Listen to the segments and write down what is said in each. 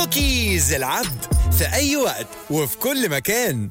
توكيز العبد في أي وقت وفي كل مكان.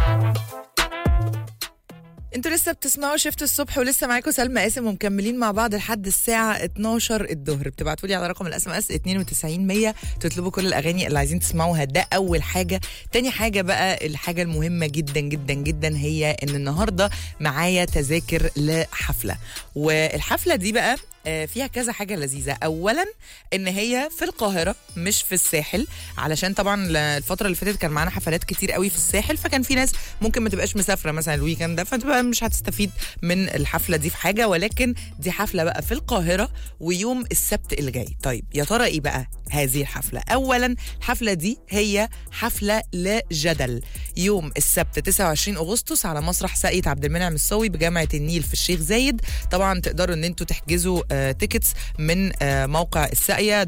انتوا لسه بتسمعوا شفت الصبح، ولسه معاكم سلمى قاسم ومكملين مع بعض لحد الساعة 12 الظهر. بتبعتوا لي على رقم الاس ام اس 92 100 تطلبوا كل الاغاني اللي عايزين تسمعوها. ده اول حاجة. تاني حاجة بقى، الحاجة المهمة جدا جدا جدا هي ان النهاردة معايا تذاكر لحفلة، والحفلة دي بقى فيها كذا حاجة لذيذة. أولا إن هي في القاهرة مش في الساحل، علشان طبعا الفترة اللي فاتت كان معانا حفلات كتير قوي في الساحل، فكان في ناس ممكن ما تبقاش مسافرة مثلا الويكند ده، فتبقى مش هتستفيد من الحفلة دي في حاجة. ولكن دي حفلة بقى في القاهرة ويوم السبت اللي جاي. طيب يا ترى إيه بقى هذه الحفلة؟ أولا الحفلة دي هي حفلة لجدل يوم السبت 29 أغسطس على مسرح ساقية عبد المنعم الصاوي بجامعة النيل في الشيخ زايد. طبعا تقدروا ان انتوا تحجزوا تيكتس من موقع الساقية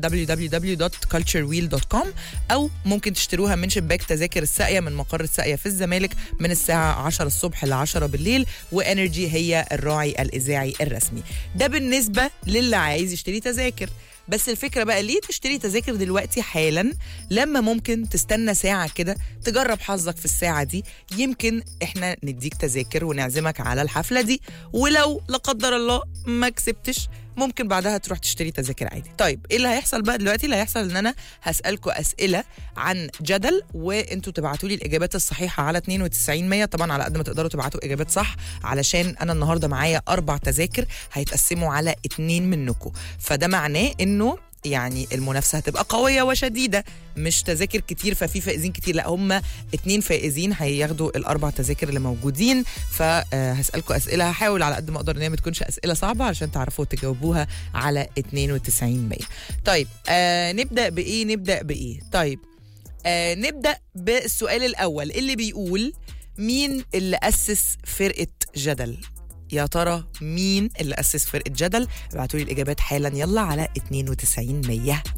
www.culturewheel.com، او ممكن تشتروها من شباك تذاكر الساقية من مقر الساقية في الزمالك من الساعة 10 الصبح ل 10 بالليل. وانرجي هي الراعي الإذاعي الرسمي. ده بالنسبة للي عايز يشتري تذاكر. بس الفكرة بقى، ليه تشتري تذاكر دلوقتي حالا لما ممكن تستنى ساعة كده تجرب حظك في الساعة دي؟ يمكن احنا نديك تذاكر ونعزمك على الحفلة دي، ولو لا قدر الله ما كسبتش ممكن بعدها تروح تشتري تذاكر عادي. طيب ايه اللي هيحصل بقى دلوقتي؟ اللي هيحصل ان انا هسألكم أسئلة عن جدل، وانتوا تبعتوا لي الإجابات الصحيحة على 92 100. طبعا على قد ما تقدروا تبعتوا إجابات صح، علشان انا النهارده معايا 4 تذاكر هيتقسموا على 2 منكم، فده معناه انه يعني المنافسة هتبقى قوية وشديدة، مش تذاكر كتير ففي فائزين كتير، لا هم 2 فائزين هياخدوا ال4 تذاكر اللي موجودين. فهسألكم أسئلة، هحاول على قد ما أقدر إن هي ما تكونش أسئلة صعبة علشان تعرفوا تجاوبوها على 92 100. طيب نبدأ بإيه؟ طيب نبدأ بالسؤال الأول اللي بيقول: مين اللي أسس فرقة جدل؟ يا ترى مين اللي أسس فرقة جدل؟ ابعتوا لي الإجابات حالا يلا على 92 100.